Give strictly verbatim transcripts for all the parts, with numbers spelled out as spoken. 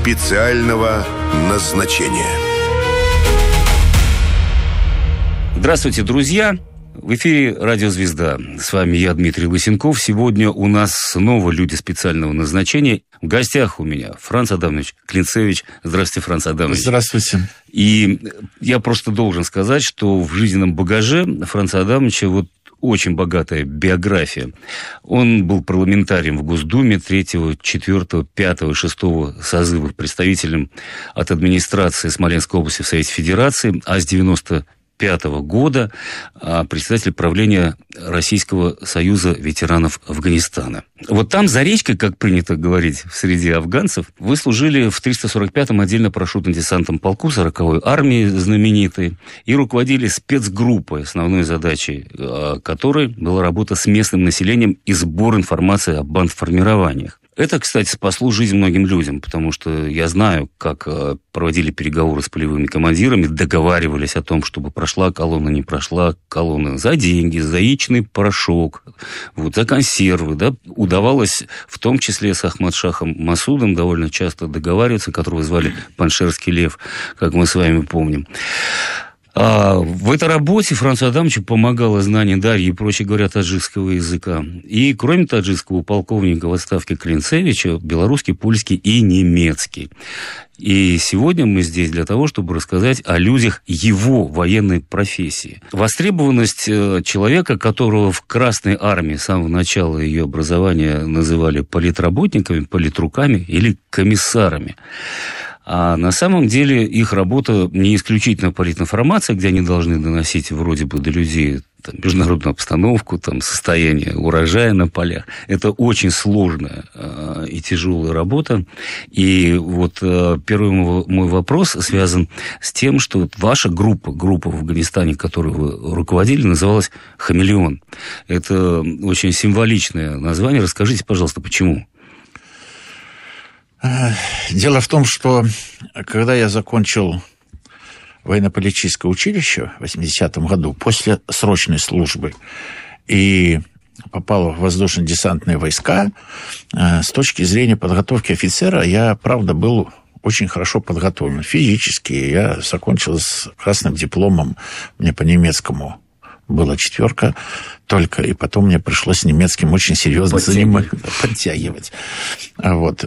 специального назначения. Здравствуйте, друзья! В эфире «Радио Звезда». С вами я, Дмитрий Лысенков. Сегодня у нас снова люди специального назначения. В гостях у меня Франц Адамович Клинцевич. Здравствуйте, Франц Адамович. Здравствуйте. И я просто должен сказать, что в жизненном багаже Франца Адамовича вот очень богатая биография. Он был парламентарием в Госдуме третьего, четвёртого, пятого и шестого созывов, представителем от администрации Смоленской области в Совете Федерации, а с девяносто пятого года председатель правления Российского союза ветеранов Афганистана. Вот там, за речкой, как принято говорить в среде афганцев, вы служили в триста сорок пятом отдельно-парашютно-десантном полку сороковой армии знаменитой и руководили спецгруппой, основной задачей которой была работа с местным населением и сбор информации о бандформированиях. Это, кстати, спасло жизнь многим людям, потому что я знаю, как проводили переговоры с полевыми командирами, договаривались о том, чтобы прошла колонна, не прошла колонна, за деньги, за яичный порошок, вот, за консервы. Да? Удавалось, в том числе с Ахмад-Шахом Масудом, довольно часто договариваться, которого звали Паншерский лев, как мы с вами помним. А в этой работе Францу Адамовичу помогало знание Дарьи и, проще говоря, таджикского языка. И, кроме таджикского, у полковника в отставке Клинцевича белорусский, польский и немецкий. И сегодня мы здесь для того, чтобы рассказать о людях его военной профессии. Востребованность человека, которого в Красной армии с самого начала ее образования называли политработниками, политруками или комиссарами. А на самом деле их работа не исключительно политинформация, где они должны доносить вроде бы до людей там, международную обстановку, там, состояние урожая на полях. Это очень сложная э, и тяжелая работа. И вот э, первый мой вопрос связан с тем, что ваша группа, группа в Афганистане, которую вы руководили, называлась «Хамелеон». Это очень символичное название. Расскажите, пожалуйста, почему? Дело в том, что когда я закончил военно-политическое училище в восьмидесятом году, после срочной службы, и попал в воздушно-десантные войска, с точки зрения подготовки офицера, я, правда, был очень хорошо подготовлен физически. Я закончил с красным дипломом, мне по немецкому была четверка только, и потом мне пришлось немецким очень серьезно заниматься, подтягивать. Вот.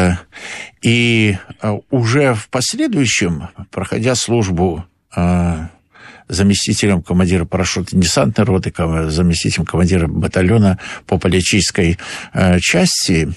И уже в последующем, проходя службу заместителем командира парашютно-десантной роты, заместителем командира батальона по политической части,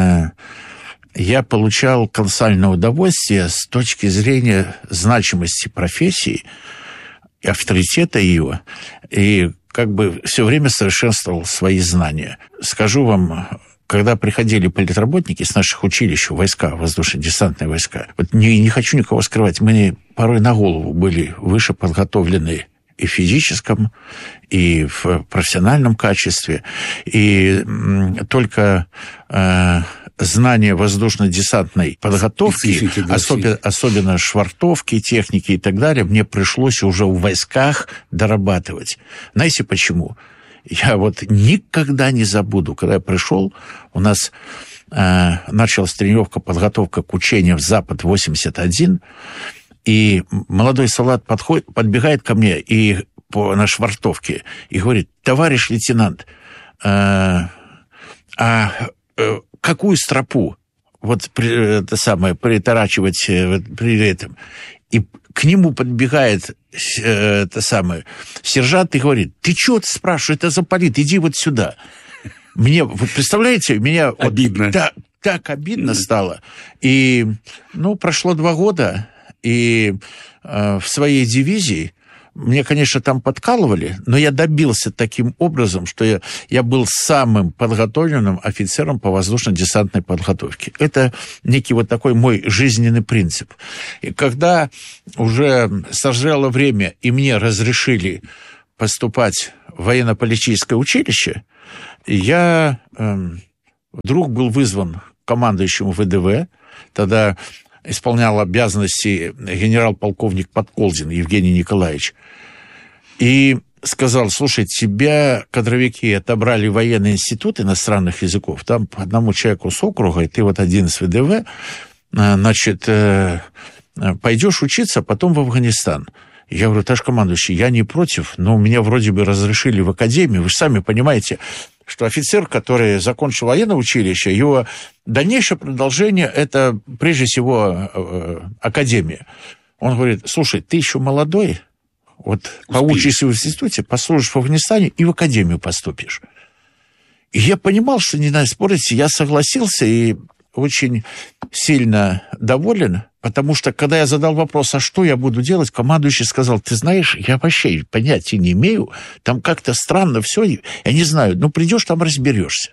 я получал колоссальное удовольствие с точки зрения значимости профессии, авторитета ее, и как бы все время совершенствовал свои знания. Скажу вам, когда приходили политработники с наших училищ в войска, воздушно-десантные войска, вот не, не хочу никого скрывать, мы порой на голову были выше подготовлены и в физическом, и в профессиональном качестве, и только э, знание воздушно-десантной подготовки, особенно, особенно швартовки, техники и так далее, мне пришлось уже в войсках дорабатывать. Знаете почему? Я вот никогда не забуду, когда я пришел, у нас э, началась тренировка, подготовка к учениям «Запад восемьдесят один», и молодой солдат подходит, подбегает ко мне и по, на швартовке и говорит: товарищ лейтенант, э, а э, какую стропу вот при, это самое, приторачивать э, при этом? И к нему подбегает э, это самое, сержант и говорит: ты чего ты спрашиваешь, это замполит, иди вот сюда. Мне, вы представляете, меня обидно. Вот, так, так обидно стало. И, ну, прошло два года, и э, в своей дивизии мне, конечно, там подкалывали, но я добился таким образом, что я, я был самым подготовленным офицером по воздушно-десантной подготовке. Это некий вот такой мой жизненный принцип. И когда уже созрело время, и мне разрешили поступать в военно-политическое училище, я э, вдруг был вызван командующим ВДВ, тогда исполнял обязанности генерал-полковник Подколзин Евгений Николаевич, и сказал: слушай, тебя кадровики отобрали в военный институт иностранных языков, там по одному человеку с округа, и ты вот один из ВДВ, значит, пойдешь учиться, потом в Афганистан. Я говорю, товарищ командующий, я не против, но меня вроде бы разрешили в академию. Вы же сами понимаете, что офицер, который закончил военное училище, его дальнейшее продолжение – это прежде всего э, академия. Он говорит, слушай, ты еще молодой, вот поучишься в институте, послужишь в Афганистане и в академию поступишь. И я понимал, что не надо спорить, я согласился и очень сильно доволен, потому что, когда я задал вопрос, а что я буду делать, командующий сказал, ты знаешь, я вообще понятия не имею, там как-то странно все, я не знаю, ну придешь, там разберешься.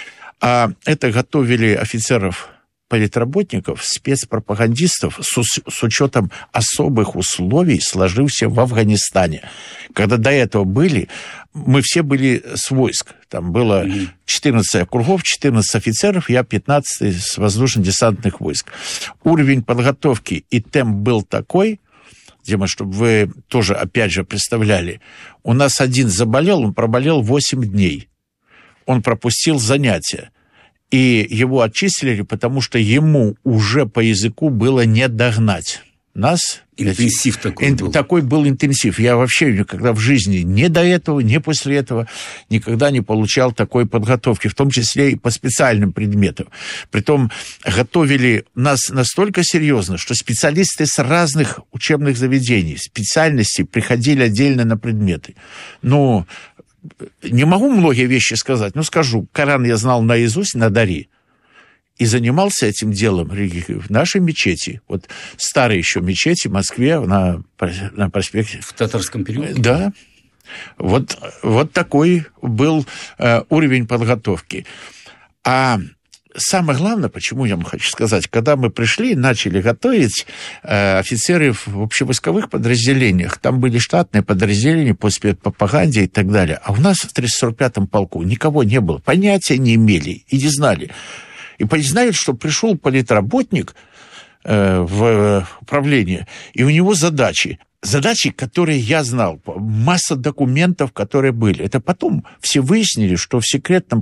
А это готовили офицеров, политработников, спецпропагандистов с, с учетом особых условий, сложившихся в Афганистане. Когда до этого были, мы все были с войск. Там было четырнадцать округов, четырнадцать офицеров, я пятнадцатый с воздушно-десантных войск. Уровень подготовки и темп был такой, Дима, чтобы вы тоже, опять же, представляли. У нас один заболел, он проболел восемь дней. Он пропустил занятия. И его отчислили, потому что ему уже по языку было не догнать. Нас... Интенсив такой ин, был. Такой был интенсив. Я вообще никогда в жизни ни до этого, ни после этого никогда не получал такой подготовки, в том числе и по специальным предметам. Притом готовили нас настолько серьезно, что специалисты с разных учебных заведений, специальностей приходили отдельно на предметы. Ну... Не могу многие вещи сказать, но скажу. Коран я знал наизусть на Дари. И занимался этим делом в нашей мечети. Вот старой еще мечети в Москве на, на проспекте. В Татарском периоде? Да. Вот, вот такой был э, уровень подготовки. А самое главное, почему я вам хочу сказать, когда мы пришли, начали готовить э, офицеры в общевойсковых подразделениях, там были штатные подразделения по спецпропаганде и так далее, а у нас в триста сорок пятом полку никого не было, понятия не имели и не знали. И знают, что пришел политработник э, в управление, и у него задачи. Задачи, которые я знал, масса документов, которые были. Это потом все выяснили, что в секретном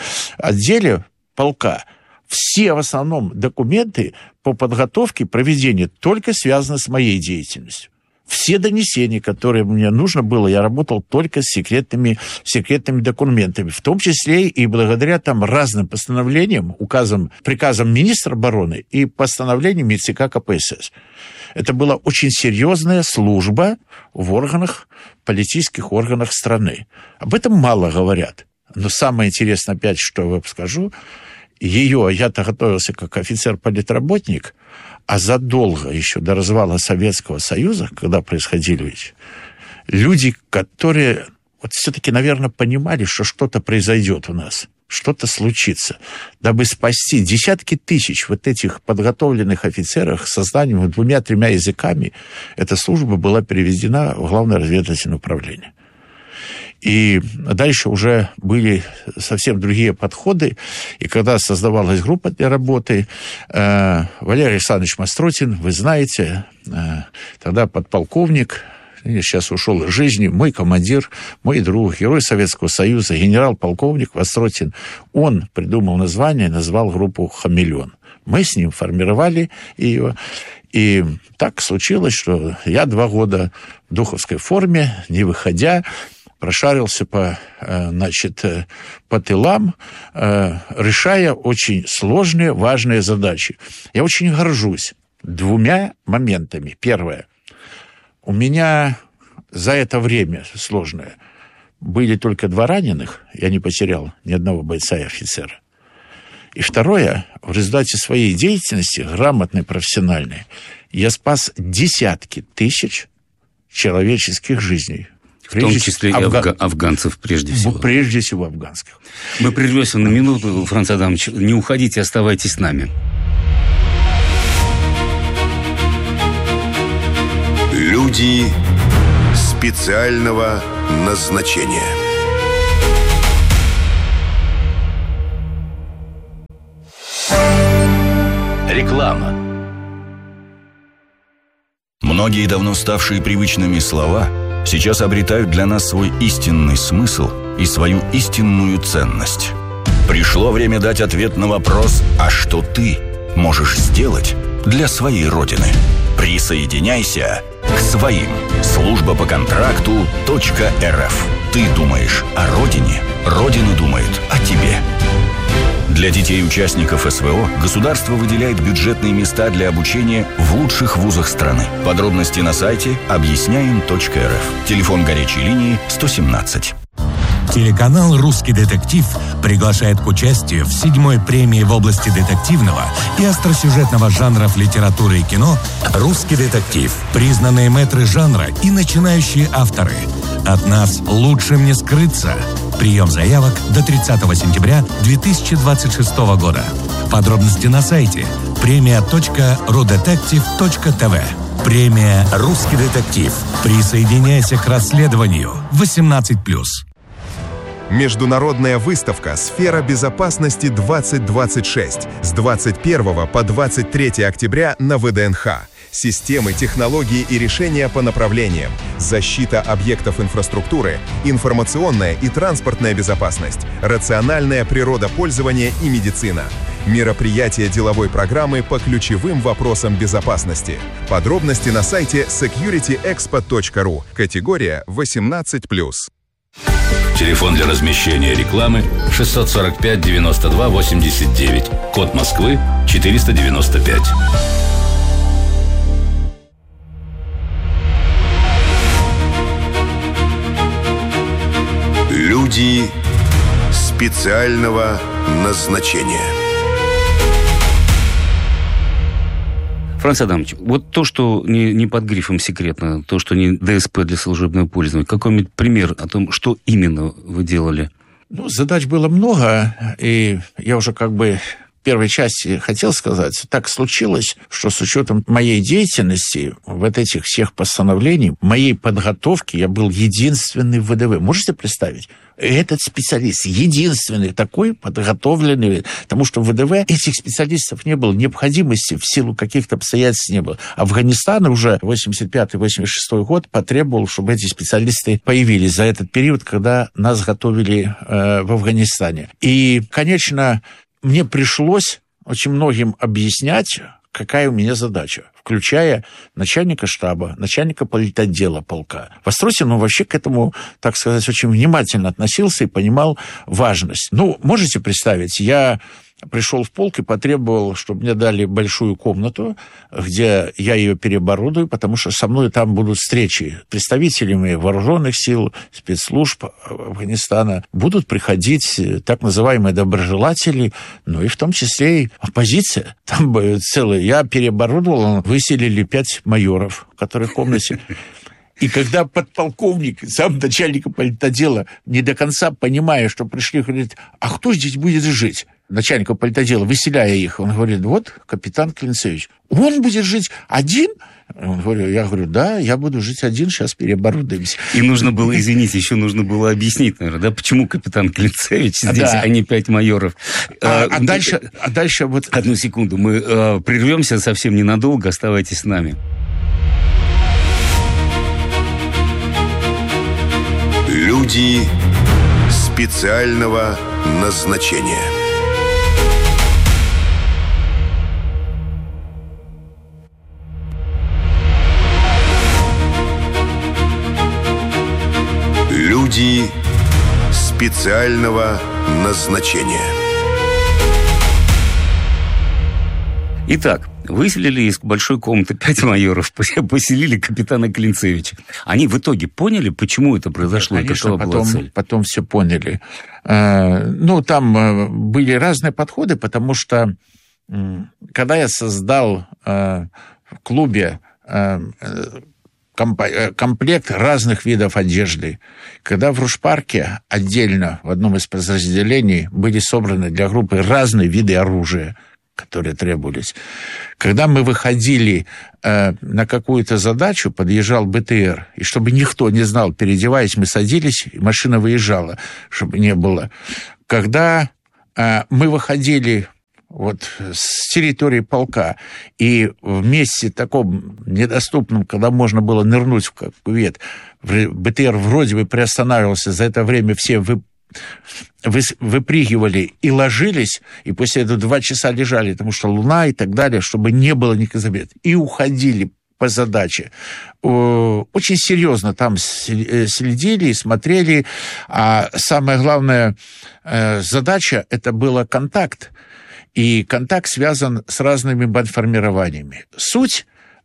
отделе полка все в основном документы по подготовке, проведению только связаны с моей деятельностью. Все донесения, которые мне нужно было, я работал только с секретными, секретными документами, в том числе и благодаря там разным постановлениям, указам, приказам министра обороны и постановлениям ЦК КПСС. Это была очень серьезная служба в органах, политических органах страны. Об этом мало говорят. Но самое интересное, опять, что я скажу, ее, я-то готовился как офицер-политработник, а задолго еще до развала Советского Союза, когда происходили ведь, люди, которые вот все-таки, наверное, понимали, что что-то произойдет у нас, что-то случится, дабы спасти десятки тысяч вот этих подготовленных офицеров с созданием двумя-тремя языками, эта служба была переведена в Главное разведывательное управление. И дальше уже были совсем другие подходы. И когда создавалась группа для работы, э, Валерий Александрович Мастротин, вы знаете, э, тогда подполковник, сейчас ушел из жизни, мой командир, мой друг, герой Советского Союза, генерал-полковник Мастротин, он придумал название, назвал группу «Хамелеон». Мы с ним формировали ее. И так случилось, что я два года в духовской форме, не выходя, прошарился по, значит, по тылам, решая очень сложные, важные задачи. Я очень горжусь двумя моментами. Первое. У меня за это время сложное были только два раненых. Я не потерял ни одного бойца и офицера. И второе. В результате своей деятельности, грамотной, профессиональной, я спас десятки тысяч человеческих жизней. В том числе афга... и афга... афганцев, прежде всего. Прежде всего афганских. Мы прервемся на минуту, Франц Адамович. Не уходите, оставайтесь с нами. Люди специального назначения. Реклама. Многие давно ставшие привычными слова сейчас обретают для нас свой истинный смысл и свою истинную ценность. Пришло время дать ответ на вопрос: а что ты можешь сделать, для своей родины. Присоединяйся к своим. Служба по контракту .рф. Ты думаешь о родине, родина думает о тебе. Для детей участников СВО государство выделяет бюджетные места для обучения в лучших вузах страны. Подробности на сайте объясняем точка эр эф. Телефон горячей линии сто семнадцать. Телеканал «Русский детектив» приглашает к участию в седьмой премии в области детективного и остросюжетного жанров литературы и кино «Русский детектив». Признанные мэтры жанра и начинающие авторы. От нас лучшим не скрыться. Прием заявок до тридцатого сентября две тысячи двадцать шестого года. Подробности на сайте премия точка рудетектив точка тэ вэ. Премия «Русский детектив». Присоединяйся к расследованию. восемнадцать плюс. Международная выставка «Сфера безопасности двадцать двадцать шесть» с двадцать первого по двадцать третье октября на вэ дэ эн ха. Системы, технологии и решения по направлениям. Защита объектов инфраструктуры, информационная и транспортная безопасность, рациональное природопользование и медицина. Мероприятие деловой программы по ключевым вопросам безопасности. Подробности на сайте секьюрити экспо точка ру. Категория восемнадцать плюс. Телефон для размещения рекламы шестьсот сорок пять девяносто два восемьдесят девять. Код Москвы четыреста девяносто пять. Люди специального назначения. Франц Адамович, вот то, что не, не под грифом секретно, то, что не дэ эс пэ для служебного пользования, какой-нибудь пример о том, что именно вы делали? Ну, задач было много, и я уже как бы в первой части хотел сказать, так случилось, что с учетом моей деятельности, вот этих всех постановлений, моей подготовки, я был единственный в вэ дэ вэ. Можете представить? Этот специалист единственный такой подготовленный, потому что в вэ дэ вэ этих специалистов не было, необходимости в силу каких-то обстоятельств не было. Афганистан уже восемьдесят пятый — восемьдесят шестой год потребовал, чтобы эти специалисты появились за этот период, когда нас готовили э, в Афганистане. И, конечно, мне пришлось очень многим объяснять, какая у меня задача, включая начальника штаба, начальника политотдела полка. Востросин, он вообще к этому, так сказать, очень внимательно относился и понимал важность. Ну, можете представить, я пришел в полк и потребовал, чтобы мне дали большую комнату, где я ее переоборудую, потому что со мной там будут встречи с представителями вооруженных сил, спецслужб Афганистана. Будут приходить так называемые доброжелатели, ну и в том числе и оппозиция. Там целое. Я переоборудовал, выселили пять майоров, которые в комнате. И когда подполковник, сам начальника политотдела, не до конца понимая, что пришли, говорит, а кто здесь будет жить? Начальника политотдела, выселяя их, он говорит, вот капитан Клинцевич. Он будет жить один? Он говорит, я говорю, да, я буду жить один, сейчас переоборудуемся. И нужно было, извините, еще нужно было объяснить, наверное, да, почему капитан Клинцевич здесь, да, а не пять майоров. А, а, а, дальше, а дальше вот... Одну секунду, мы а, прервемся совсем ненадолго, оставайтесь с нами. Люди специального назначения. Люди специального назначения. Итак, выселили из большой комнаты пять майоров, поселили капитана Клинцевича. Они в итоге поняли, почему это произошло? Конечно, потом, потом все поняли. Ну, там были разные подходы, потому что когда я создал в клубе комплект разных видов одежды. Когда в Рушпарке отдельно в одном из подразделений были собраны для группы разные виды оружия, которые требовались. Когда мы выходили э, на какую-то задачу, подъезжал бэ тэ эр, и чтобы никто не знал, переодеваясь, мы садились, и машина выезжала, чтобы не было. Когда э, мы выходили вот с территории полка, и в месте таком недоступном, когда можно было нырнуть в кювет, бэ тэ эр вроде бы приостанавливался, за это время все вы вы, выпрыгивали и ложились, и после этого два часа лежали, потому что луна и так далее, чтобы не было никаких забед, и уходили по задаче. Очень серьезно там следили, смотрели, а самая главная задача – это был контакт, и контакт связан с разными бандформированиями. Суть,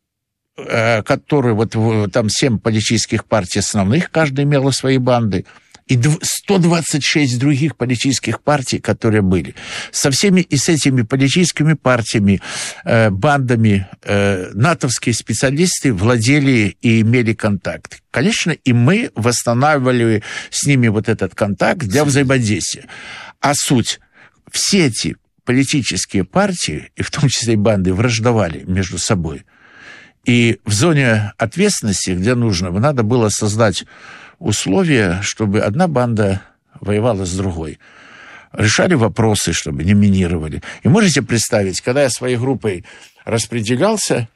которую вот там семь политических партий основных, каждая имела свои банды, и сто двадцать шесть других политических партий, которые были. Со всеми и с этими политическими партиями, э, бандами, э, натовские специалисты владели и имели контакт. Конечно, и мы восстанавливали с ними вот этот контакт для взаимодействия. А суть, все эти политические партии, и в том числе и банды, враждовали между собой. И в зоне ответственности, где нужно, надо было создать условия, чтобы одна банда воевала с другой. Решали вопросы, чтобы не минировали. И можете представить, когда я своей группой распределялся,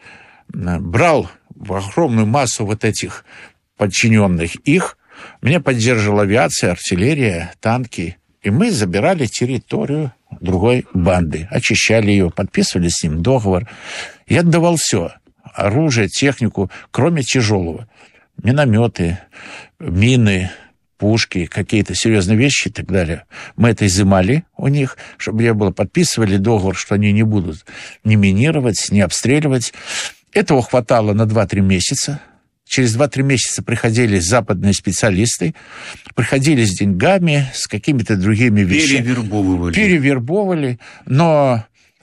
брал в огромную массу вот этих подчиненных их, меня поддерживала авиация, артиллерия, танки, и мы забирали территорию другой банды, очищали ее, подписывали с ним договор. Я отдавал все, оружие, технику, кроме тяжелого. Минометы, мины, пушки, какие-то серьезные вещи и так далее. Мы это изымали у них, чтобы не было, подписывали договор, что они не будут ни минировать, ни обстреливать. Этого хватало на два-три месяца. Через два-три месяца приходили западные специалисты, приходили с деньгами, с какими-то другими вещами. Перевербовывали. Перевербовали, но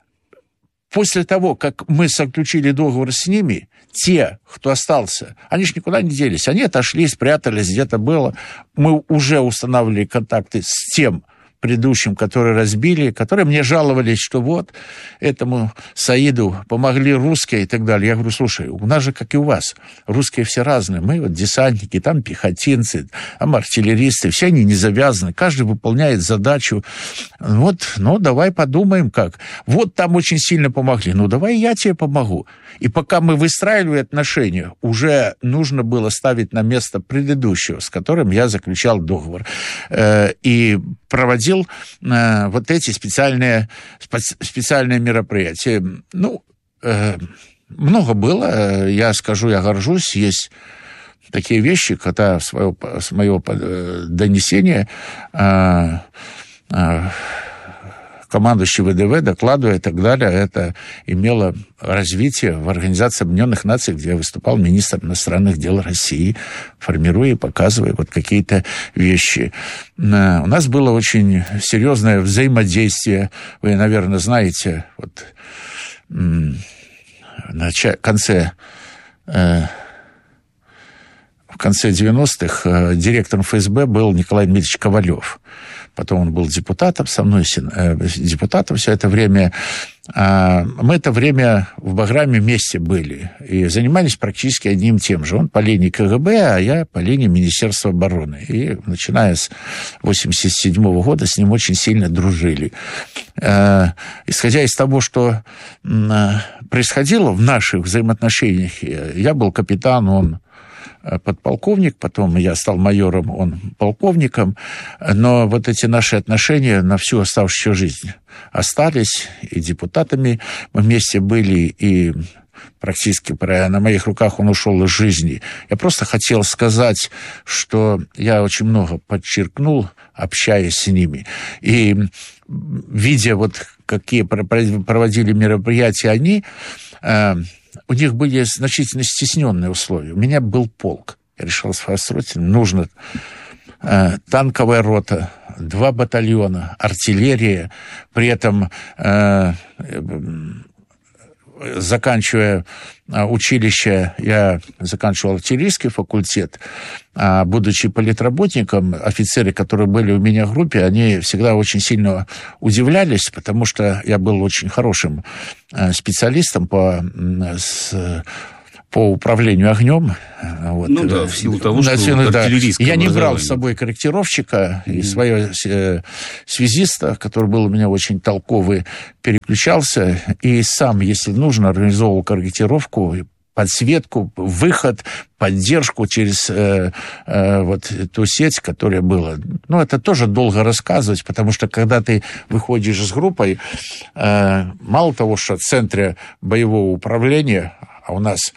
после того, как мы заключили договор с ними, те, кто остался, они же никуда не делись. Они отошли, спрятались, где-то было. Мы уже устанавливали контакты с тем предыдущим, которые разбили, которые мне жаловались, что вот этому Саиду помогли русские и так далее. Я говорю, слушай, у нас же, как и у вас, русские все разные. Мы вот десантники, там пехотинцы, там артиллеристы, все они не завязаны, каждый выполняет задачу. Вот, ну, давай подумаем, как. Вот там очень сильно помогли, ну, давай я тебе помогу. И пока мы выстраивали отношения, уже нужно было ставить на место предыдущего, с которым я заключал договор. И проводил э, вот эти специальные, специальные мероприятия. Ну, э, много было, я скажу, я горжусь. Есть такие вещи, когда с моего, с моего донесения э, э, командующий ВДВ докладывая и так далее, это имело развитие в Организации Объединенных Наций, где я выступал министр иностранных дел России, формируя и показывая вот какие-то вещи. У нас было очень серьезное взаимодействие. Вы, наверное, знаете, вот в конце, в конце девяностых директором эф эс бэ был Николай Дмитриевич Ковалев. Потом он был депутатом со мной, депутатом все это время. Мы это время в Баграме вместе были и занимались практически одним и тем же. Он по линии ка гэ бэ, а я по линии Министерства обороны. И начиная с восемьдесят седьмого года с ним очень сильно дружили. Исходя из того, что происходило в наших взаимоотношениях, я был капитан, он подполковник, потом я стал майором, он полковником, но вот эти наши отношения на всю оставшуюся жизнь остались, и депутатами мы вместе были, и практически на моих руках он ушел из жизни. Я просто хотел сказать, что я очень много подчеркнул, общаясь с ними, и видя вот какие проводили мероприятия они, у них были значительно стесненные условия. У меня был полк. Я решил построить. Нужно э, танковая рота, два батальона, артиллерия. При этом, э, э, заканчивая училище, я заканчивал артиллерийский факультет, а будучи политработником, офицеры, которые были у меня в группе, они всегда очень сильно удивлялись, потому что я был очень хорошим специалистом по, с, по управлению огнем. Вот. Ну да, в силу того, что силу, да. артиллерийское Я не брал с собой корректировщика, mm-hmm. и своего э, связиста, который был у меня очень толковый, переключался, и сам, если нужно, организовывал корректировку подсветку, выход, поддержку через э, э, вот ту сеть, которая была. Ну, это тоже долго рассказывать, потому что когда ты выходишь с группой, э, мало того, что в центре боевого управления, а у нас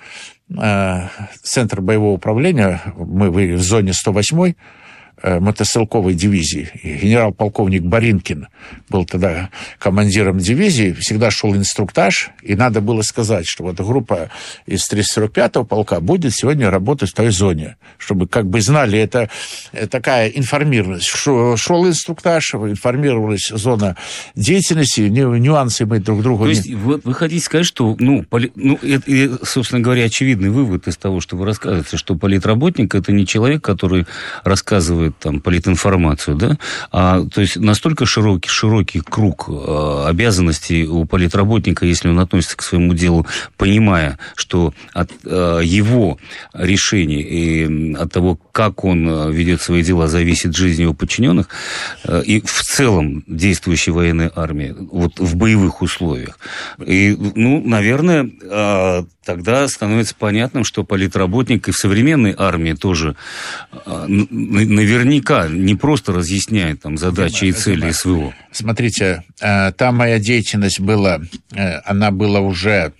э, центр боевого управления, мы в зоне сто восьмой мотострелковой дивизии. И генерал-полковник Баринкин был тогда командиром дивизии, всегда шел инструктаж, и надо было сказать, что вот группа из триста сорок пятого полка будет сегодня работать в той зоне, чтобы как бы знали, это такая информированность. Шел инструктаж, информировалась зона деятельности, нюансы мы друг другу... То есть вы, вы хотите сказать, что, ну, поли... ну это, собственно говоря, очевидный вывод из того, что вы рассказываете, что политработник — это не человек, который рассказывает там политинформацию, да, а то есть настолько широкий, широкий круг э, обязанностей у политработника, если он относится к своему делу, понимая, что от э, его решений и от того, как он ведет свои дела, зависит жизнь его подчиненных, э, и в целом действующей военной армии, вот в боевых условиях. И, ну, наверное, э, тогда становится понятным, что политработник и в современной армии тоже э, наверняка Наверняка не просто разъясняет там задачи и цели СВО. Смотрите, там моя деятельность была, она была уже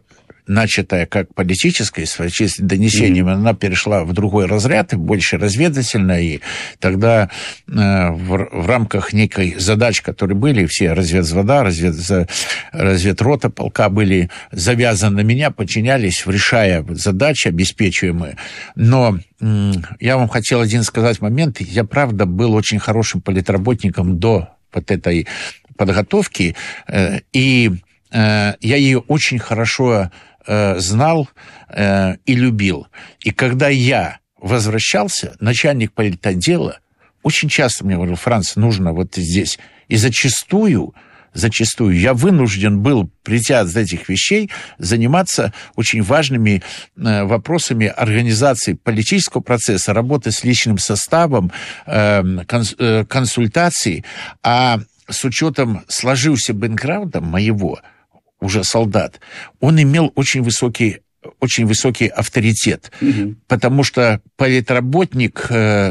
начатая как политическая, с донесением, mm-hmm. она перешла в другой разряд, больше разведывательная, и тогда э, в, в рамках некой задач, которые были, все разведзвода, развед, разведрота полка были завязаны на меня, подчинялись, решая задачи обеспечиваемые. Но э, я вам хотел один сказать момент. Я, правда, был очень хорошим политработником до вот этой подготовки, э, и э, я ее очень хорошо знал э, и любил. И когда я возвращался, начальник политотдела очень часто мне говорил: Франц, нужно вот здесь. И зачастую, зачастую я вынужден был, придя от этих вещей, заниматься очень важными э, вопросами организации политического процесса, работы с личным составом, э, конс, э, консультаций. А с учетом сложившегося бэкграунда моего, уже солдат, он имел очень высокий, очень высокий авторитет, угу. потому что политработник,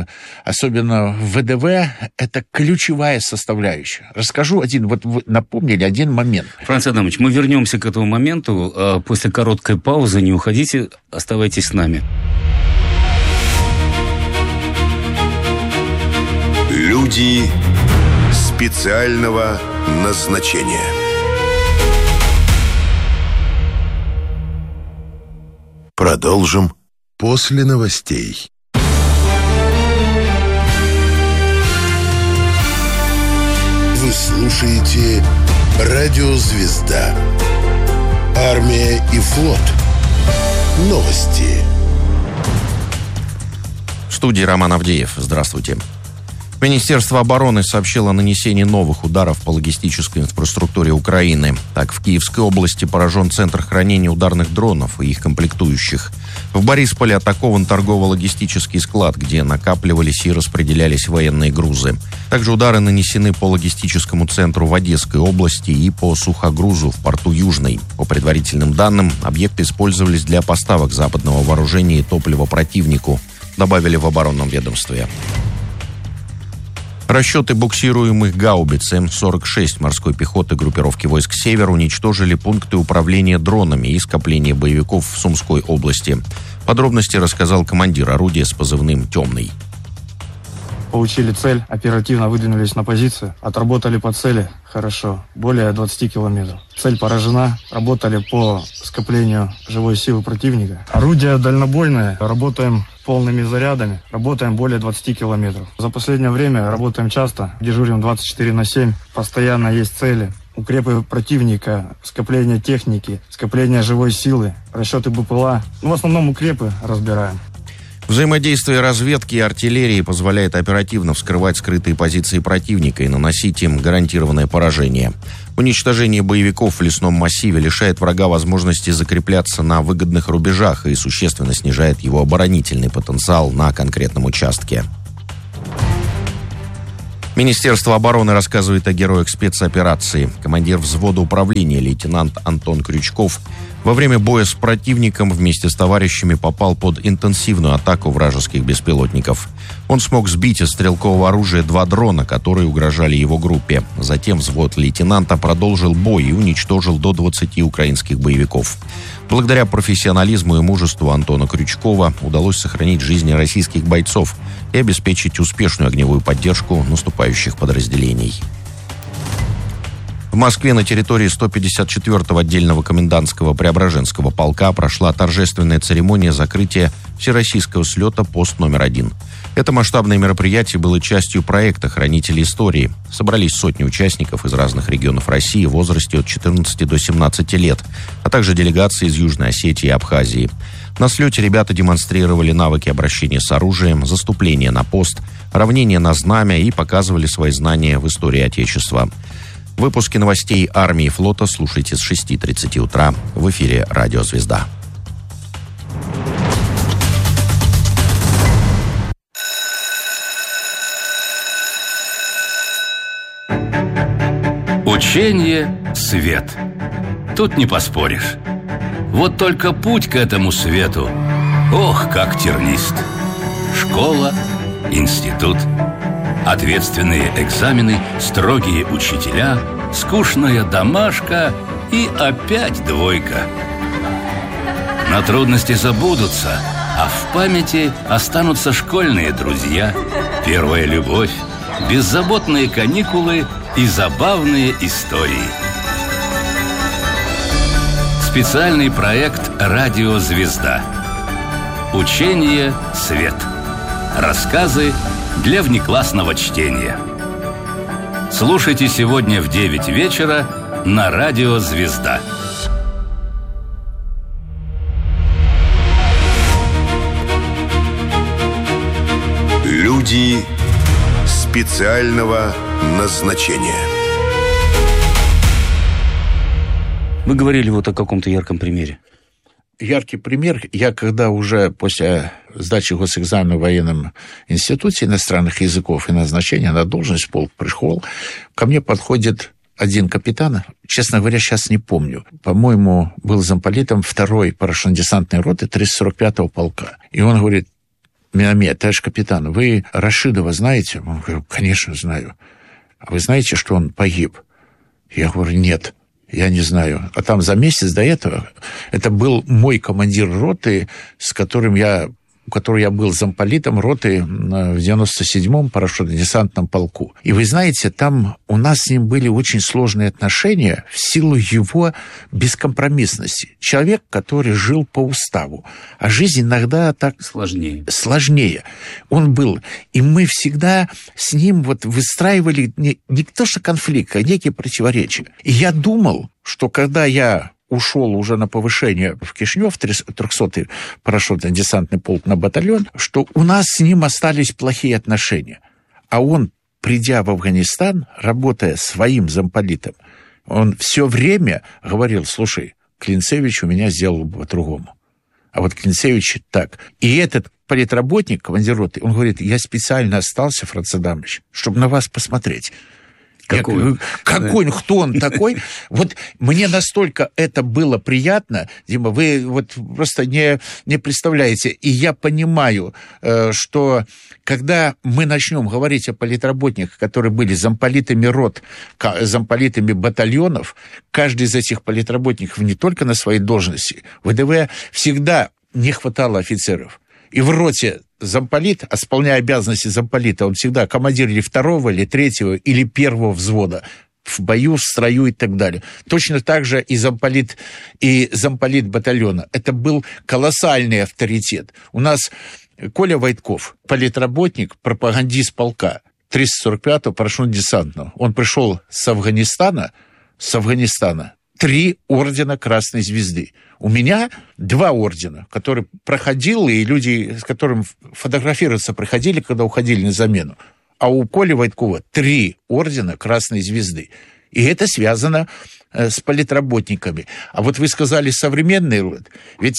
особенно в ВДВ, это ключевая составляющая. Расскажу один, вот вы напомнили один момент. Франц Адамович, мы вернемся к этому моменту после короткой паузы. Не уходите, оставайтесь с нами. Люди специального назначения. Продолжим после новостей. Вы слушаете «Радио Звезда». Армия и флот. Новости. В студии Роман Авдеев. Здравствуйте. Министерство обороны сообщило о нанесении новых ударов по логистической инфраструктуре Украины. Так, в Киевской области поражен центр хранения ударных дронов и их комплектующих. В Борисполе атакован торгово-логистический склад, где накапливались и распределялись военные грузы. Также удары нанесены по логистическому центру в Одесской области и по сухогрузу в порту Южный. По предварительным данным, объекты использовались для поставок западного вооружения и топлива противнику, добавили в оборонном ведомстве. Расчеты буксируемых гаубиц Эм сорок шесть морской пехоты группировки войск «Север» уничтожили пункты управления дронами и скопления боевиков в Сумской области. Подробности рассказал командир орудия с позывным «Темный». Получили цель, оперативно выдвинулись на позицию, отработали по цели хорошо, более двадцати километров. Цель поражена, работали по скоплению живой силы противника. Орудие дальнобойное, работаем полными зарядами, работаем более двадцати километров. За последнее время работаем часто, дежурим двадцать четыре на семь, постоянно есть цели. Укрепы противника, скопление техники, скопление живой силы, расчеты БПЛА. Ну, в основном укрепы разбираем. Взаимодействие разведки и артиллерии позволяет оперативно вскрывать скрытые позиции противника и наносить им гарантированное поражение. Уничтожение боевиков в лесном массиве лишает врага возможности закрепляться на выгодных рубежах и существенно снижает его оборонительный потенциал на конкретном участке. Министерство обороны рассказывает о героях спецоперации. Командир взвода управления лейтенант Антон Крючков во время боя с противником вместе с товарищами попал под интенсивную атаку вражеских беспилотников. Он смог сбить из стрелкового оружия два дрона, которые угрожали его группе. Затем взвод лейтенанта продолжил бой и уничтожил до двадцати украинских боевиков. Благодаря профессионализму и мужеству Антона Крючкова удалось сохранить жизни российских бойцов и обеспечить успешную огневую поддержку наступающих подразделений. В Москве на территории сто пятьдесят четвёртого отдельного комендантского Преображенского полка прошла торжественная церемония закрытия всероссийского слета «Пост номер один». Это масштабное мероприятие было частью проекта «Хранители истории». Собрались сотни участников из разных регионов России в возрасте от четырнадцати до семнадцати лет, а также делегации из Южной Осетии и Абхазии. На слете ребята демонстрировали навыки обращения с оружием, заступления на пост, равнения на знамя и показывали свои знания в истории Отечества. Выпуски новостей армии и флота слушайте с шести тридцати утра в эфире «Радио Звезда». Учение — свет. Тут не поспоришь. Вот только путь к этому свету, ох, как тернист. Школа, институт, ответственные экзамены, строгие учителя, скучная домашка и опять двойка. Но трудности забудутся, а в памяти останутся школьные друзья, первая любовь, беззаботные каникулы и забавные истории. Специальный проект «Радио Звезда». Учение «Свет». Рассказы для внеклассного чтения. Слушайте сегодня в девять вечера на «Радио Звезда». Люди специального назначения. Вы говорили вот о каком-то ярком примере. Яркий пример. Я когда уже после сдачи госэкзамена в военном институте иностранных языков и назначения на должность в полк пришел, ко мне подходит один капитан, честно говоря, сейчас не помню, по-моему, был замполитом второй парашютно-десантной роты тридцать сорок пятого полка. И он говорит: Миномет, товарищ капитан, вы Рашидова знаете? Я говорю: конечно, знаю. А вы знаете, что он погиб? Я говорю: нет, я не знаю. А там за месяц до этого, это был мой командир роты, с которым я, у которого я был замполитом роты в девяносто седьмом парашютно-десантном полку. И вы знаете, там у нас с ним были очень сложные отношения в силу его бескомпромиссности. Человек, который жил по уставу. А жизнь иногда так Сложнее. сложнее. Он был. И мы всегда с ним вот выстраивали не, не то что конфликт, а некие противоречия. И я думал, что когда я ушел уже на повышение в Кишинев, трехсотый парашютно-десантный полк на батальон, что у нас с ним остались плохие отношения. А он, придя в Афганистан, работая своим замполитом, он все время говорил: слушай, Клинцевич у меня сделал бы по-другому. А вот Клинцевич так. И этот политработник, командир роты, он говорит: я специально остался, Франц Адамович, чтобы на вас посмотреть. Какой? Какой? Да. Кто он такой? Вот мне настолько это было приятно, Дима, вы вот просто не, не представляете. И я понимаю, что когда мы начнем говорить о политработниках, которые были замполитами рот, замполитами батальонов, каждый из этих политработников не только на своей должности, в ВДВ всегда не хватало офицеров. И в роте замполит, исполняя обязанности замполита, он всегда командир или второго, или третьего, или первого взвода в бою, в строю и так далее. Точно так же и замполит, и замполит батальона. Это был колоссальный авторитет. У нас Коля Войтков, политработник, пропагандист полка тридцать сорок пятого парашютно-десантного. Он пришел с Афганистана, с Афганистана, три ордена Красной Звезды. У меня два ордена, которые проходил, и люди, с которыми фотографироваться приходили, когда уходили на замену. А у Коли Войткова три ордена Красной Звезды. И это связано э, с политработниками. А вот вы сказали современный род. Ведь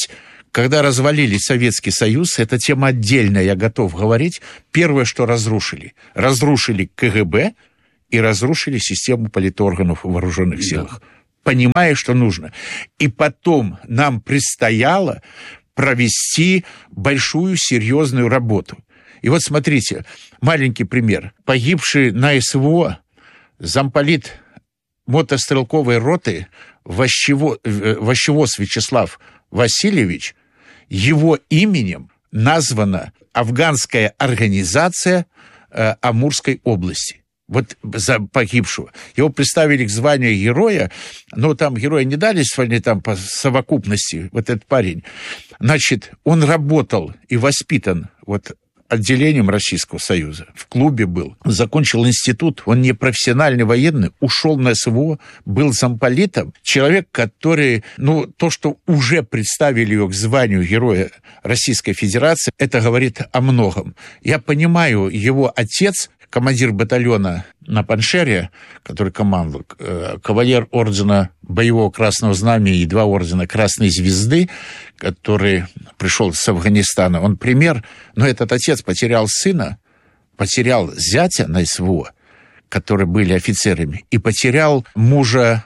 когда развалили Советский Союз, это тема отдельная, я готов говорить, первое, что разрушили. Разрушили КГБ и разрушили систему политорганов в вооруженных силах. Да. Понимая, что нужно. И потом нам предстояло провести большую серьезную работу. И вот смотрите, маленький пример. Погибший на СВО замполит мотострелковой роты Ващево, Ващевоз Вячеслав Васильевич, его именем названа афганская организация э, Амурской области. Вот за погибшего. Его представили к званию героя, но там героя не дали, там по совокупности, вот этот парень. Значит, он работал и воспитан вот отделением Российского Союза. В клубе был. Закончил институт. Он не профессиональный военный. Ушел на СВО. Был замполитом. Человек, который... Ну, то, что уже представили его к званию Героя Российской Федерации, это говорит о многом. Я понимаю, его отец, командир батальона на Паншере, который командовал, кавалер ордена Боевого Красного Знамени и два ордена Красной Звезды, который пришел с Афганистана, он пример, но этот отец потерял сына, потерял зятя на СВО, которые были офицерами, и потерял мужа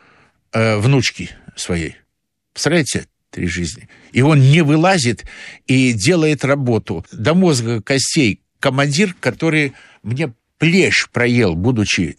э, внучки своей. Представляете? Три жизни. И он не вылазит и делает работу до мозга костей. Командир, который мне плешь проел, будучи,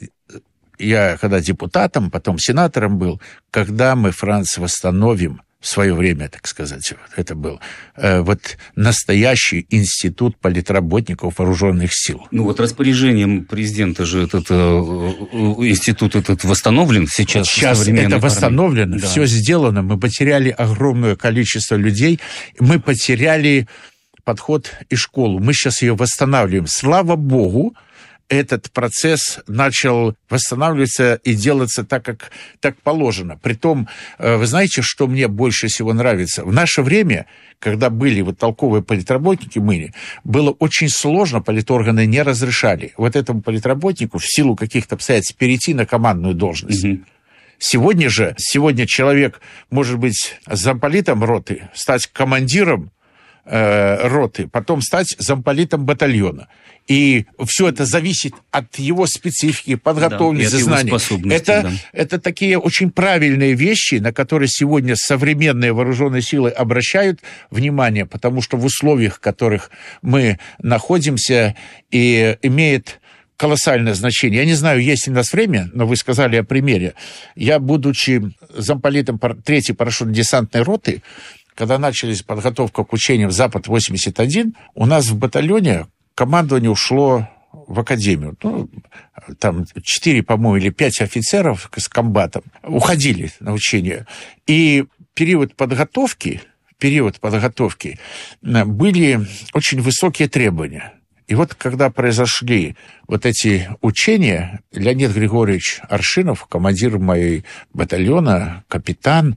я когда депутатом, потом сенатором был, когда мы, Франц, восстановим в свое время, так сказать, это был э, вот настоящий институт политработников вооруженных сил. Ну вот распоряжением президента же этот э, институт этот восстановлен сейчас. Сейчас это восстановлено, да. Все сделано. Мы потеряли огромное количество людей, мы потеряли подход и школу. Мы сейчас ее восстанавливаем. Слава Богу, этот процесс начал восстанавливаться и делаться так, как так положено. Притом, вы знаете, что мне больше всего нравится? В наше время, когда были вот толковые политработники, мы, было очень сложно, политорганы не разрешали вот этому политработнику в силу каких-то обстоятельств перейти на командную должность. Угу. Сегодня же, сегодня человек может быть замполитом роты, стать командиром э, роты, потом стать замполитом батальона. И все это зависит от его специфики, подготовленности, да, знаний. Это, да. это такие очень правильные вещи, на которые сегодня современные вооруженные силы обращают внимание, потому что в условиях, в которых мы находимся, и имеет колоссальное значение. Я не знаю, есть ли у нас время, но вы сказали о примере. Я, будучи замполитом третьей парашютно-десантной роты, когда начались подготовка к учениям «Запад-восемьдесят один», у нас в батальоне командование ушло в академию. Ну, там четыре, по-моему, или пять офицеров с комбатом уходили на учение. И период подготовки, период подготовки были очень высокие требования. И вот когда произошли вот эти учения, Леонид Григорьевич Аршинов, командир моей батальона, капитан,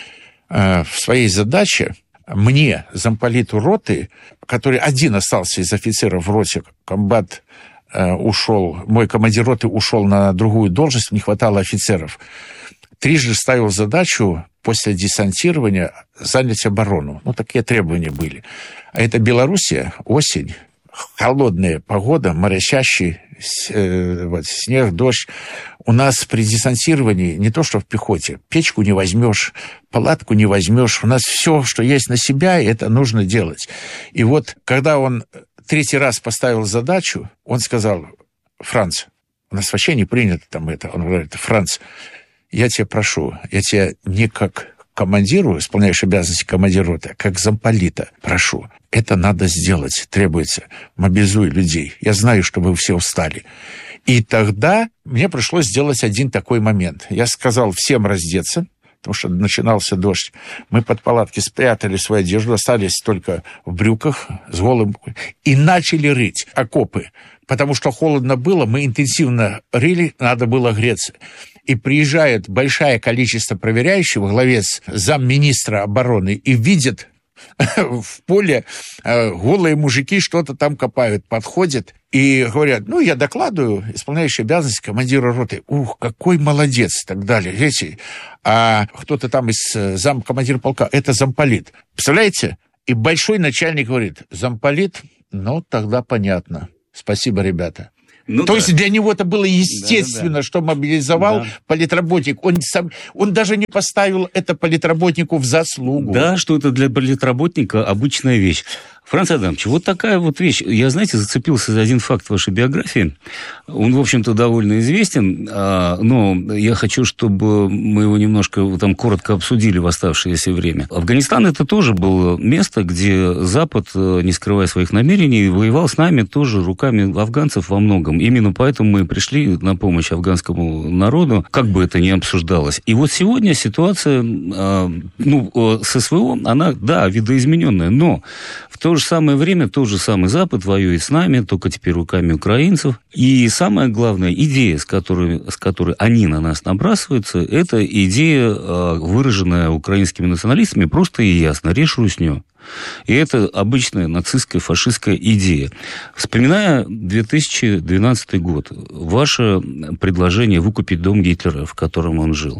в своей задаче мне, замполиту роты, который один остался из офицеров в роте, комбат э, ушел, мой командир роты ушел на другую должность, не хватало офицеров, трижды ставил задачу после десантирования занять оборону. Ну, такие требования были. А это Белоруссия, осень, холодная погода, моросящий э, вот, снег, дождь. У нас при десантировании не то, что в пехоте, печку не возьмешь, палатку не возьмешь. У нас все, что есть на себя, это нужно делать. И вот, когда он третий раз поставил задачу, он сказал: Франц, у нас вообще не принято там это. Он говорит: Франц, я тебя прошу, я тебя не как командиру, исполняешь обязанности командира роты, как замполита, прошу, это надо сделать, требуется, мобилизуй людей. Я знаю, что вы все устали. И тогда мне пришлось сделать один такой момент. Я сказал всем раздеться, потому что начинался дождь. Мы под палатки спрятали свою одежду, остались только в брюках с голым, и начали рыть окопы. Потому что холодно было, мы интенсивно рыли, надо было греться. И приезжает большое количество проверяющих во главе с замминистра обороны и видят, в поле, голые мужики что-то там копают, подходят и говорят, ну, я докладываю, исполняющий обязанности командира роты. Ух, какой молодец, и так далее. Видите? А кто-то там из замкомандира полка, это замполит. Представляете? И большой начальник говорит, замполит, ну, тогда понятно. Спасибо, ребята. Ну, То да. есть для него это было естественно, да, да. что мобилизовал да. политработник. Он, сам, он даже не поставил это политработнику в заслугу. Да, что это для политработника обычная вещь. Франц Адамович, вот такая вот вещь. Я, знаете, зацепился за один факт вашей биографии. Он, в общем-то, довольно известен, но я хочу, чтобы мы его немножко там коротко обсудили в оставшееся время. Афганистан – это тоже было место, где Запад, не скрывая своих намерений, воевал с нами тоже руками афганцев во многом. Именно поэтому мы пришли на помощь афганскому народу, как бы это ни обсуждалось. И вот сегодня ситуация, ну, с СВО, она, да, видоизмененная, но в то же самое время тот же самый Запад воюет с нами, только теперь руками украинцев. И самая главная идея, с которой, с которой они на нас набрасываются, это идея, выраженная украинскими националистами, просто и ясно, режь русню. И это обычная нацистская, фашистская идея. Вспоминая две тысячи двенадцатый год, ваше предложение выкупить дом Гитлера, в котором он жил,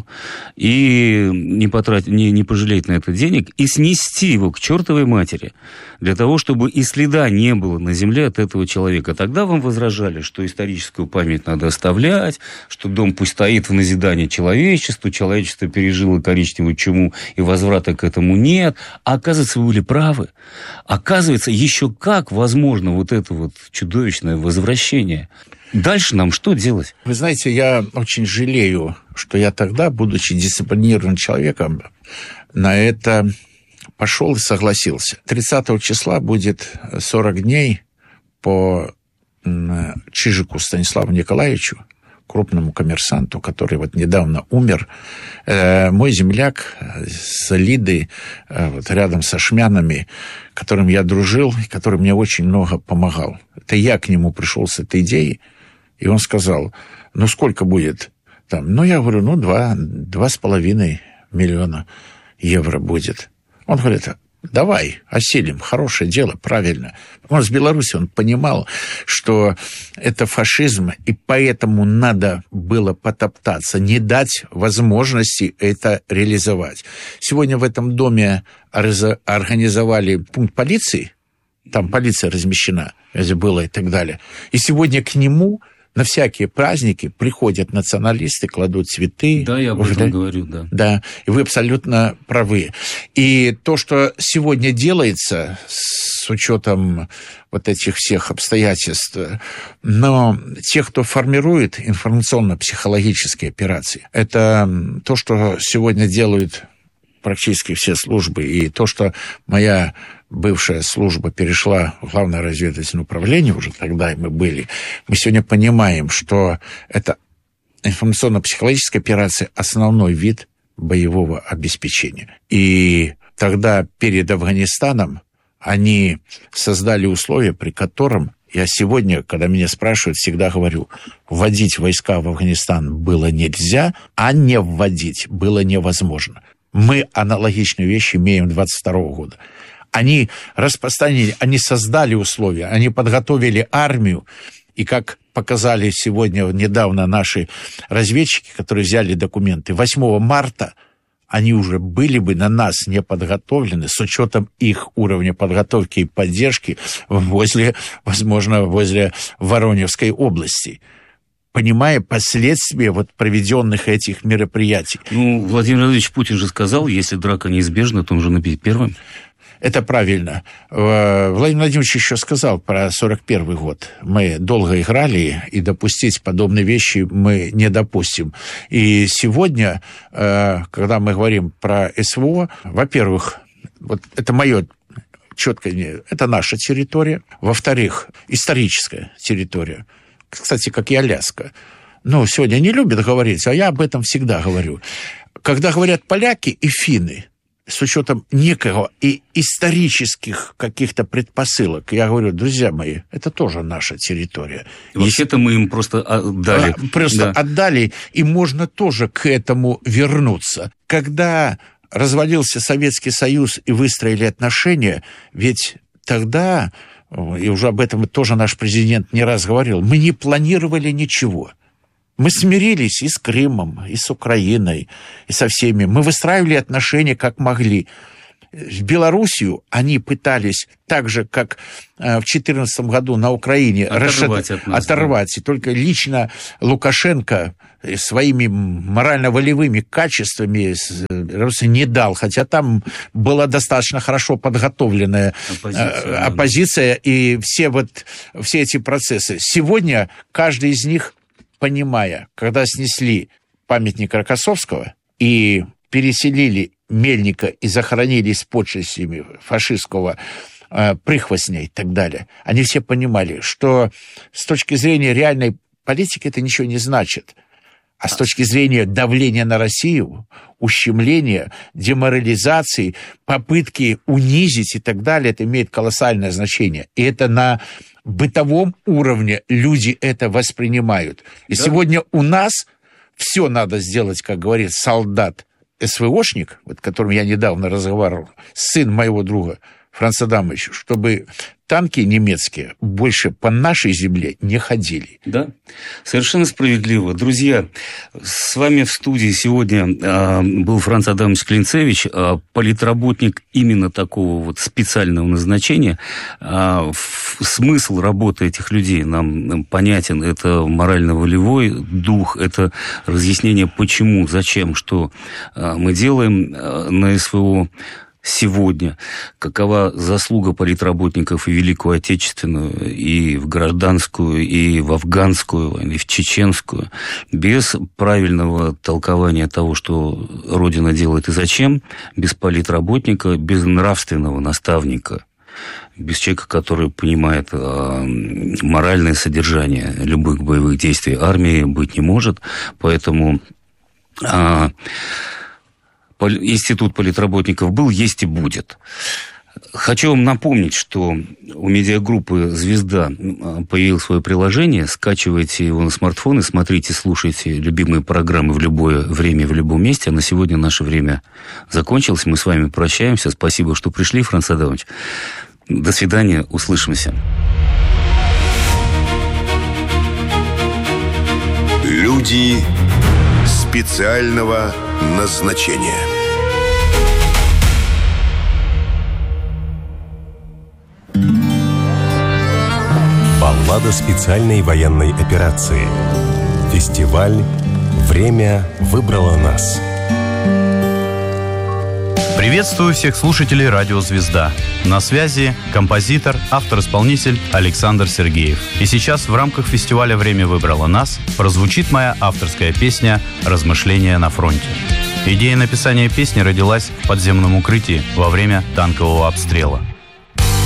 и не, потратить, не, не пожалеть на это денег, и снести его к чертовой матери, для того, чтобы и следа не было на земле от этого человека. Тогда вам возражали, что историческую память надо оставлять, что дом пусть стоит в назидание человечеству, человечество пережило коричневую чуму, и возврата к этому нет. А оказывается, вы были правы. правы. Оказывается, еще как возможно вот это вот чудовищное возвращение. Дальше нам что делать? Вы знаете, я очень жалею, что я тогда, будучи дисциплинированным человеком, на это пошел и согласился. тридцатого числа будет сорок дней по Чижику Станиславу Николаевичу, крупному коммерсанту, который вот недавно умер. Э, мой земляк с Лидой, э, вот рядом со Шмянами, которым я дружил, и который мне очень много помогал. Это я к нему пришел с этой идеей, и он сказал, ну, сколько будет там? Ну, я говорю, ну, два, два с половиной миллиона евро будет. Он говорит, давай, осилим, хорошее дело, правильно. Он с Беларуси, он понимал, что это фашизм, и поэтому надо было потоптаться, не дать возможности это реализовать. Сегодня в этом доме организовали пункт полиции, там полиция размещена, где было и так далее. И сегодня к нему на всякие праздники приходят националисты, кладут цветы. Да, я об этом да? говорю, да. Да, и вы абсолютно правы. И то, что сегодня делается с учетом вот этих всех обстоятельств, но те, кто формирует информационно-психологические операции, это то, что сегодня делают практически все службы, и то, что моя бывшая служба перешла в Главное разведывательное управление, уже тогда мы были, мы сегодня понимаем, что это информационно-психологическая операция – основной вид боевого обеспечения. И тогда перед Афганистаном они создали условия, при котором я сегодня, когда меня спрашивают, всегда говорю, вводить войска в Афганистан было нельзя, а не вводить было невозможно. Мы аналогичные вещи имеем двадцать второго года. Они распространили, они создали условия, они подготовили армию, и как показали сегодня недавно наши разведчики, которые взяли документы, восьмого марта они уже были бы на нас не подготовлены с учетом их уровня подготовки и поддержки возле, возможно, возле Воронежской области, понимая последствия вот проведенных этих мероприятий. Ну, Владимир Владимирович Путин же сказал, если драка неизбежна, то нужно бить первым. Это правильно. Владимир Владимирович еще сказал про сорок первый год. Мы долго играли, и допустить подобные вещи мы не допустим. И сегодня, когда мы говорим про СВО, во-первых, вот это мое четкое, это наша территория. Во-вторых, историческая территория. Кстати, как и Аляска. Ну, сегодня не любят говорить, а я об этом всегда говорю. Когда говорят поляки и финны, с учетом некого и исторических каких-то предпосылок, я говорю, друзья мои, это тоже наша территория. Вообще-то мы им просто отдали. Просто да. отдали, и можно тоже к этому вернуться. Когда развалился Советский Союз и выстроили отношения, ведь тогда, и уже об этом тоже наш президент не раз говорил, мы не планировали ничего. Мы смирились и с Крымом, и с Украиной, и со всеми. Мы выстраивали отношения как могли. С Белоруссию они пытались так же, как в две тысячи четырнадцатом году на Украине оторвать, расшат... от нас, оторвать. Да. И только лично Лукашенко своими морально-волевыми качествами не дал, хотя там была достаточно хорошо подготовленная оппозиция, оппозиция да. И все, вот, все эти процессы. Сегодня каждый из них, понимая, когда снесли памятник Рокоссовского и переселили Мельника и захоронили с почестями фашистского э, прихвостня и так далее, они все понимали, что с точки зрения реальной политики это ничего не значит. А с точки зрения давления на Россию, ущемления, деморализации, попытки унизить и так далее, это имеет колоссальное значение. И это на бытовом уровне люди это воспринимают. И да. Сегодня у нас все надо сделать, как говорит солдат, СВОшник, вот, которым я недавно разговаривал, сын моего друга Франца Адамовича, чтобы танки немецкие больше по нашей земле не ходили. Да, совершенно справедливо. Друзья, с вами в студии сегодня а, был Франц Адамович Клинцевич, а, политработник именно такого вот специального назначения. А, в, смысл работы этих людей нам, нам понятен. Это морально-волевой дух, это разъяснение, почему, зачем, что а, мы делаем а, на СВО сегодня, какова заслуга политработников и в Великую Отечественную, и в гражданскую, и в афганскую, и в чеченскую. Без правильного толкования того, что Родина делает и зачем, без политработника, без нравственного наставника, без человека, который понимает э, моральное содержание любых боевых действий армии, быть не может. Поэтому... Э, Институт политработников был, есть и будет. Хочу вам напомнить, что у медиагруппы «Звезда» появилось свое приложение. Скачивайте его на смартфоны, смотрите, слушайте любимые программы в любое время, в любом месте. А на сегодня наше время закончилось. Мы с вами прощаемся. Спасибо, что пришли, Франц Адамович. До свидания, услышимся. Люди специального назначения. Баллада специальной военной операции. Фестиваль «Время выбрало нас». Приветствую всех слушателей радио «Звезда». На связи композитор, автор-исполнитель Александр Сергеев. И сейчас в рамках фестиваля «Время выбрало нас» прозвучит моя авторская песня «Размышления на фронте». Идея написания песни родилась в подземном укрытии во время танкового обстрела.